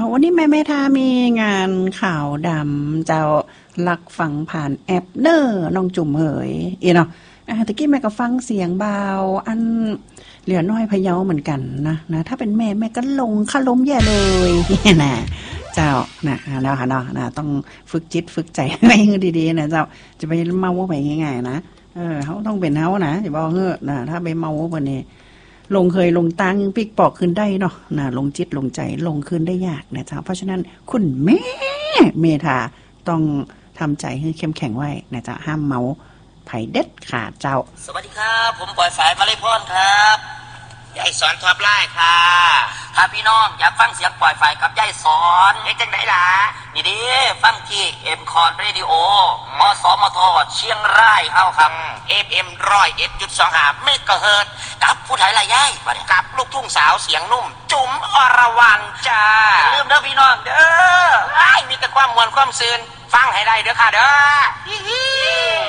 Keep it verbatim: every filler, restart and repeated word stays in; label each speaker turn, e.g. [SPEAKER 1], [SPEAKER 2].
[SPEAKER 1] วันนี้แม่แม่ทามีงานข่าวดำเจ้าลักฟังผ่านแอปเนอร์น้องจุ่มเหยอีเนาะตะกี้แม่ก็ฟังเสียงเบาอันเหลือน้อยพะเยาเหมือนกันนะนะถ้าเป็นแม่แม่ก็ลงคาล้มแย่เลยนะเจ้านะแล้วค่ะเนาะนะต้องฝึกจิตฝึกใจไว้ดีๆนะเจ้าจะไปเมาไปง่ายๆนะเออเขาต้องเป็นเฮานะจะบอกเฮ้อนะถ้าไปเมาวันนี้ลงเคยลงตังปิกปอกขึ้นได้เนาะนะลงจิตลงใจลงขึ้นได้ยากนะเจ้าเพราะฉะนั้นคุณแม่เมธาต้องทำใจให้เข้มแข็งไว้นะจ๊ะห้ามเมาไผ่เด็ดขาดเจ้า
[SPEAKER 2] สวัสดีครับผมปล่อยสายมาเลยพรครับยายสอนท็อปไลน์ค่ะถ้าพี่น้องอยากฟังเสียงปล่อยไฟกับยายสอนเอ๊ะจังไหนล่ะนี่ดิฟังที่เอ็มคอนเรดิโอมสมทเชียงรายเฮาครับเอฟเอ็มร้อยเอ็ดจุดสองห้าเมกะเฮิรตซ์กับผู้ไทยละยายกับลูกทุ่งสาวเสียงนุ่มจุ๋มอรวรรณจ้าอย่าลืมเด้อพี่น้องเด้อไอ้มีแต่ความมวลความซื่นฟังให้ได้เด้อค่ะเด้อ